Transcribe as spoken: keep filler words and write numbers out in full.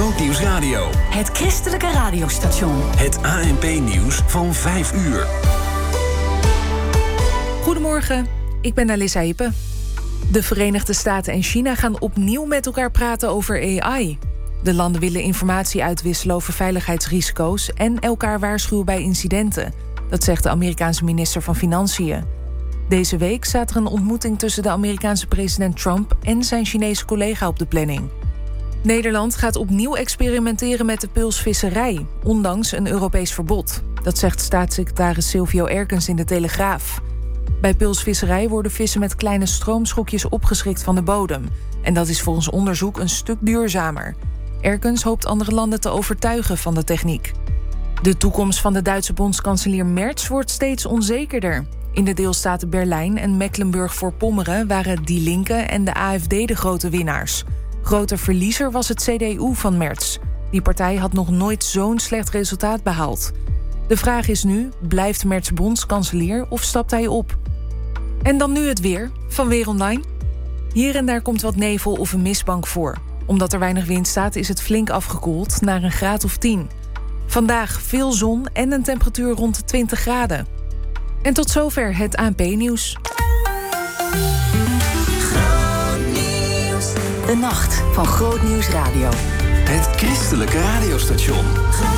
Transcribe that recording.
Grootnieuws Radio. Het christelijke radiostation. Het A N P-nieuws van vijf uur. Goedemorgen, ik ben Alissa Hippe. De Verenigde Staten en China gaan opnieuw met elkaar praten over A I. De landen willen informatie uitwisselen over veiligheidsrisico's en elkaar waarschuwen bij incidenten. Dat zegt de Amerikaanse minister van Financiën. Deze week staat er een ontmoeting tussen de Amerikaanse president Trump en zijn Chinese collega op de planning. Nederland gaat opnieuw experimenteren met de pulsvisserij, ondanks een Europees verbod. Dat zegt staatssecretaris Silvio Erkens in de Telegraaf. Bij pulsvisserij worden vissen met kleine stroomschokjes opgeschrikt van de bodem. En dat is volgens onderzoek een stuk duurzamer. Erkens hoopt andere landen te overtuigen van de techniek. De toekomst van de Duitse bondskanselier Merz wordt steeds onzekerder. In de deelstaten Berlijn en Mecklenburg-Voorpommeren waren Die Linke en de A F D de grote winnaars. Grote verliezer was het C D U van Merz. Die partij had nog nooit zo'n slecht resultaat behaald. De vraag is nu, blijft Merz bondskanselier of stapt hij op? En dan nu het weer, van Weer Online. Hier en daar komt wat nevel of een mistbank voor. Omdat er weinig wind staat, is het flink afgekoeld naar een graad of tien. Vandaag veel zon en een temperatuur rond de twintig graden. En tot zover het A N P-nieuws. De nacht van Grootnieuws Radio. Het christelijke radiostation.